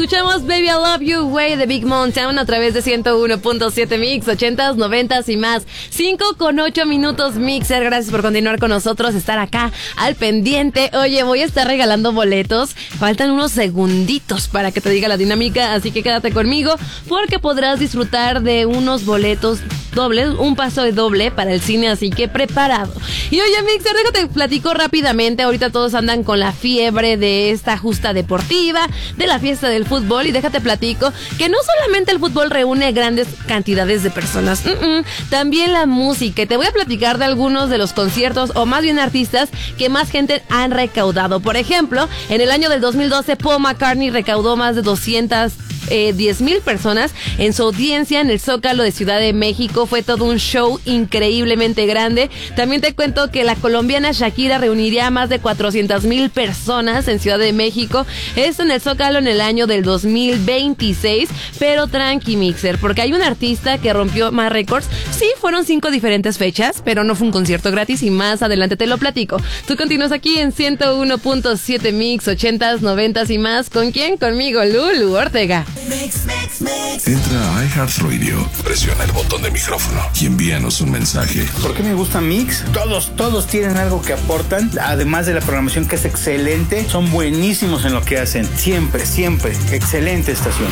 Escuchamos Baby I Love You Way de Big Mountain a través de 101.7 Mix, 80s, 90s y más. 5:08 minutos, Mixer. Gracias por continuar con nosotros, estar acá al pendiente. Oye, voy a estar regalando boletos. Faltan unos segunditos para que te diga la dinámica, así que quédate conmigo porque podrás disfrutar de unos boletos dobles, un paso de doble para el cine, así que preparado. Y oye, Mixer, déjate platico rápidamente. Ahorita todos andan con la fiebre de esta justa deportiva, de la fiesta del fútbol, y déjate platico que no solamente el fútbol reúne grandes cantidades de personas, también la música. Y te voy a platicar de algunos de los conciertos, o más bien artistas, que más gente han recaudado. Por ejemplo, en el año del 2012, Paul McCartney recaudó más de 210,000 personas en su audiencia en el Zócalo de Ciudad de México. Fue todo un show increíblemente grande. También te cuento que la colombiana Shakira reuniría a más de 400,000 personas en Ciudad de México. Esto en el Zócalo en el año del 2026. Pero tranqui, Mixer, porque hay un artista que rompió más récords. Sí, fueron 5 diferentes fechas, pero no fue un concierto gratis, y más adelante te lo platico. Tú continúas aquí en 101.7 Mix, 80s, 90s y más. ¿Con quién? Conmigo, Lulu Ortega. Entra a iHeartRadio, presiona el botón de micrófono y envíanos un mensaje. ¿Por qué me gusta Mix? Todos tienen algo que aportan, además de la programación que es excelente. Son buenísimos en lo que hacen, siempre, excelente estación.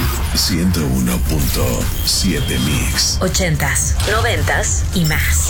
101.7 Mix, 80s, 90s y más.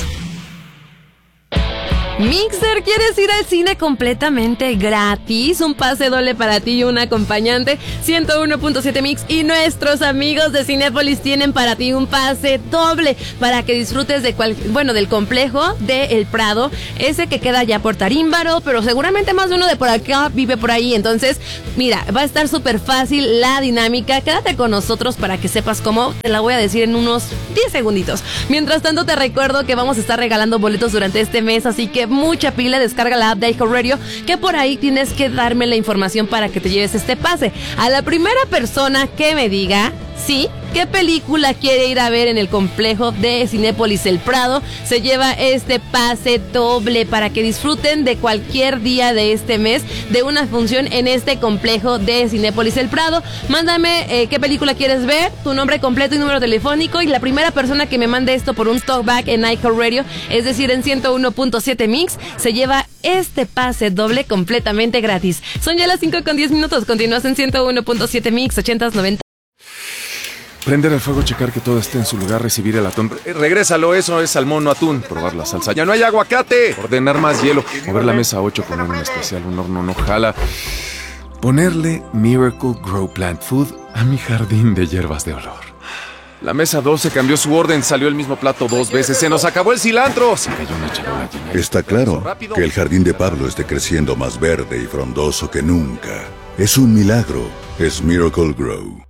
Mixer, ¿quieres ir al cine completamente gratis? Un pase doble para ti y un acompañante. 101.7 Mix y nuestros amigos de Cinépolis tienen para ti un pase doble para que disfrutes del complejo de El Prado, ese que queda ya por Tarímbaro, pero seguramente más de uno de por acá vive por ahí. Entonces, mira, va a estar súper fácil la dinámica. Quédate con nosotros para que sepas cómo. Te la voy a decir en unos 10 segunditos. Mientras tanto, te recuerdo que vamos a estar regalando boletos durante este mes, así que mucha pila, descarga la app de iHeartRadio, que por ahí tienes que darme la información para que te lleves este pase. A la primera persona que me diga, sí, qué película quiere ir a ver en el complejo de Cinépolis El Prado, se lleva este pase doble para que disfruten de cualquier día de este mes de una función en este complejo de Cinépolis El Prado. Mándame qué película quieres ver, tu nombre completo y número telefónico, y la primera persona que me mande esto por un talkback en iHeartRadio, es decir, en 101.7 Mix, se lleva este pase doble completamente gratis. Son ya las 5:10 minutos. Continúas en 101.7 Mix, 80s, 90s. Prender el fuego, checar que todo esté en su lugar, recibir el atún. Regrésalo, eso es salmón, no atún. Probar la salsa. ¡Ya no hay aguacate! Ordenar más hielo. Mover la mesa 8, poner un especial, un horno no jala. Ponerle Miracle Grow Plant Food a mi jardín de hierbas de olor. La mesa 12 cambió su orden, salió el mismo plato 2 veces. ¡Se nos acabó el cilantro! Se cayó una charola llena. Está claro que el jardín de Pablo esté creciendo más verde y frondoso que nunca. Es un milagro. Es Miracle Grow.